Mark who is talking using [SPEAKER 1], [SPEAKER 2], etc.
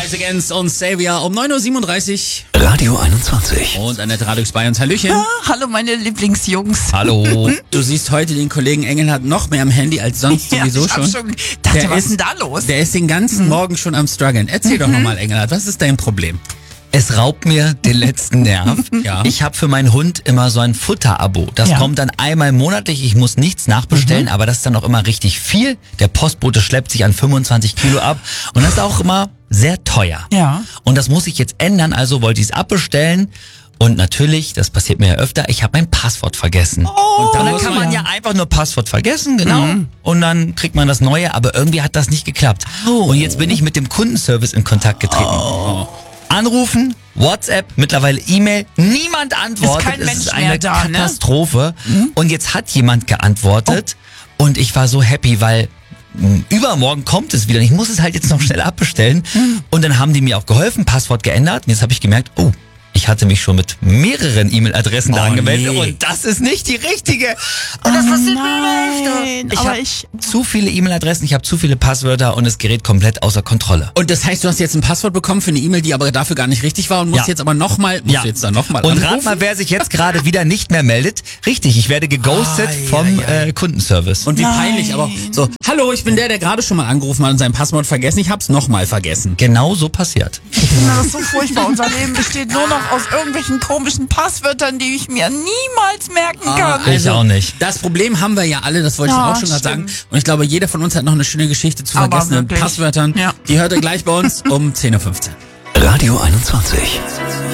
[SPEAKER 1] Rise Against und Savior um 9:37
[SPEAKER 2] Uhr. Radio 21.
[SPEAKER 1] Und Annette Radux bei uns. Hallöchen.
[SPEAKER 3] Hallo meine Lieblingsjungs.
[SPEAKER 1] Hallo. Du siehst heute den Kollegen Engelhardt noch mehr am Handy als sonst sowieso
[SPEAKER 3] ich hab
[SPEAKER 1] schon.
[SPEAKER 3] dachte, was ist denn da los?
[SPEAKER 1] Der ist den ganzen Morgen schon am struggeln. Erzähl doch nochmal, Engelhardt, was ist dein Problem?
[SPEAKER 2] Es raubt mir den letzten Nerv.
[SPEAKER 1] Ja.
[SPEAKER 2] Ich habe für meinen Hund immer so ein Futter-Abo. Das kommt dann einmal monatlich. Ich muss nichts nachbestellen, aber das ist dann auch immer richtig viel. Der Postbote schleppt sich an 25 Kilo ab und das ist auch immer sehr teuer.
[SPEAKER 3] Ja.
[SPEAKER 2] Und das muss ich jetzt ändern, also wollte ich es abbestellen. Und natürlich, das passiert mir ja öfter, ich habe mein Passwort vergessen. Und dann
[SPEAKER 1] muss
[SPEAKER 2] kann
[SPEAKER 1] man
[SPEAKER 2] man ja einfach nur Passwort vergessen, genau. Und dann kriegt man das neue, aber irgendwie hat das nicht geklappt. Und jetzt bin ich mit dem Kundenservice in Kontakt getreten. Anrufen, WhatsApp, mittlerweile E-Mail, niemand antwortet.
[SPEAKER 3] Ist kein
[SPEAKER 2] es
[SPEAKER 3] Mensch
[SPEAKER 2] ist
[SPEAKER 3] mehr
[SPEAKER 2] eine
[SPEAKER 3] da, ne?
[SPEAKER 2] Katastrophe. Und jetzt hat jemand geantwortet und ich war so happy, weil übermorgen kommt es wieder. Ich muss es halt jetzt noch schnell abbestellen. Und dann haben die mir auch geholfen, Passwort geändert. Und jetzt habe ich gemerkt, ich hatte mich schon mit mehreren E-Mail-Adressen da angemeldet und das ist nicht die richtige. Und das passiert mir öfter. Ich habe zu viele E-Mail-Adressen, ich habe zu viele Passwörter und es gerät komplett außer Kontrolle.
[SPEAKER 1] Und das heißt, du hast jetzt ein Passwort bekommen für eine E-Mail, die aber dafür gar nicht richtig war und musst jetzt aber nochmal,
[SPEAKER 2] Und rat mal, wer sich jetzt gerade wieder nicht mehr meldet. Richtig, ich werde geghostet vom Kundenservice.
[SPEAKER 1] Und wie peinlich, aber so, hallo, ich bin der gerade schon mal angerufen hat und sein Passwort vergessen, ich hab's nochmal vergessen.
[SPEAKER 2] Genau so passiert.
[SPEAKER 3] Das ist so furchtbar. Unser Leben besteht nur noch aus irgendwelchen komischen Passwörtern, die ich mir niemals merken kann.
[SPEAKER 2] Ich auch nicht.
[SPEAKER 1] Das Problem haben wir ja alle, das wollte ich auch schon gerade sagen. Und ich glaube, jeder von uns hat noch eine schöne Geschichte zu
[SPEAKER 3] Aber
[SPEAKER 1] vergessenen
[SPEAKER 3] wirklich.
[SPEAKER 1] Passwörtern.
[SPEAKER 3] Ja.
[SPEAKER 1] Die hört ihr gleich bei uns um 10:15 Uhr.
[SPEAKER 2] Radio 21.